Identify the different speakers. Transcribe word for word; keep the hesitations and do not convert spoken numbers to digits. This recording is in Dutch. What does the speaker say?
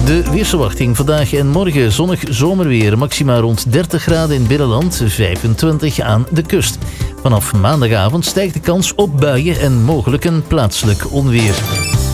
Speaker 1: De weersverwachting vandaag en morgen zonnig zomerweer. Maxima rond dertig graden in het binnenland, vijfentwintig aan de kust. Vanaf maandagavond stijgt de kans op buien en mogelijk een plaatselijk onweer.